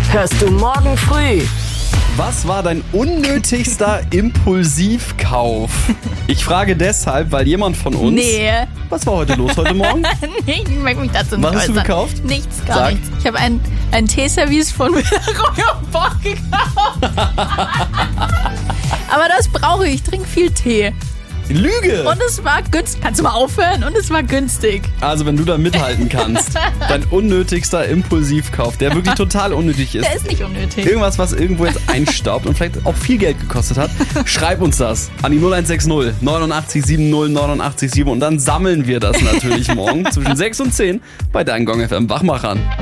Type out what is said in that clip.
hörst du morgen früh. Was war dein unnötigster Impulsivkauf? Ich frage deshalb, weil jemand von uns... Nee. Was war heute los heute Morgen? Nee, ich mag mich dazu nicht Was hast du äußern. gekauft? Nichts, gar Sag. nichts. Ich habe ein Teeservice von Royal Bock gekauft. Aber das brauche ich. Ich trinke viel Tee. Lüge! Und es war günstig. Kannst du mal aufhören? Und es war günstig. Also wenn du da mithalten kannst, dein unnötigster Impulsivkauf, der wirklich total unnötig ist. Der ist nicht unnötig. Irgendwas, was irgendwo jetzt einstaubt und vielleicht auch viel Geld gekostet hat, schreib uns das an die 0160 89 70 89 7 und dann sammeln wir das natürlich morgen zwischen 6 und 10 bei deinen Gong FM Wachmachern.